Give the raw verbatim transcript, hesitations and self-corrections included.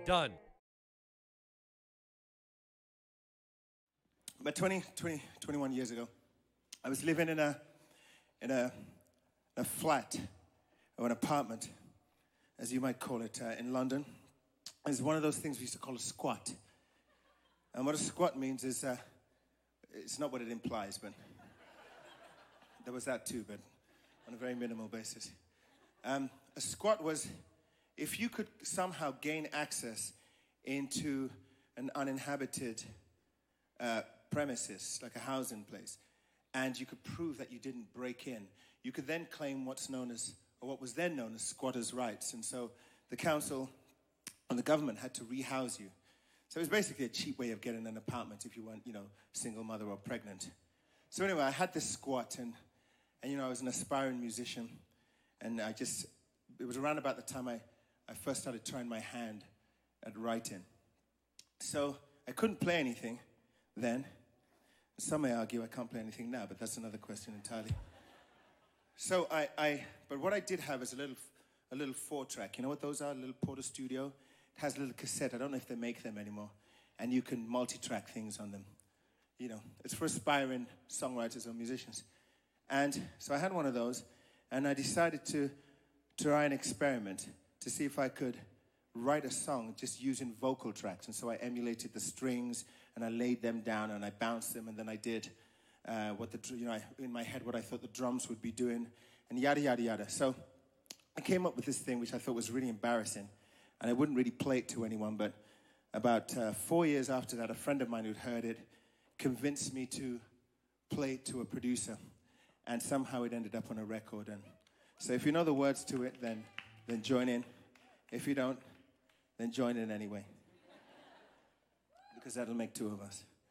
Done. About twenty, twenty, twenty-one years ago, I was living in a in a, a flat or an apartment, as you might call it, uh, in London. It's one of those things we used to call a squat. And what a squat means is, uh, it's not what it implies, but there was that too, but on a very minimal basis. Um, a squat was if you could somehow gain access into an uninhabited uh, premises, like a housing place, and you could prove that you didn't break in, you could then claim what's known as, or what was then known as squatters' rights. And so the council and the government had to rehouse you. So it was basically a cheap way of getting an apartment if you weren't, you know, single mother or pregnant. So anyway, I had this squat, and, and you know, I was an aspiring musician, and I just, it was around about the time I, I first started trying my hand at writing. So I couldn't play anything then. Some may argue I can't play anything now, but that's another question entirely. So I, I but what I did have is a little, a little four track. You know what those are? A little Porter Studio. It has a little cassette. I don't know if they make them anymore, and you can multi-track things on them. You know, it's for aspiring songwriters or musicians. And so I had one of those, and I decided to try an experiment to see if I could write a song just using vocal tracks. And so I emulated the strings, and I laid them down, and I bounced them, and then I did uh, what the, you know, I, in my head what I thought the drums would be doing, and yada, yada, yada. So I came up with this thing which I thought was really embarrassing, and I wouldn't really play it to anyone, but about uh, four years after that, a friend of mine who'd heard it convinced me to play it to a producer, and somehow it ended up on a record. And so if you know the words to it, then then join in. If you don't, then join in anyway, because that'll make two of us.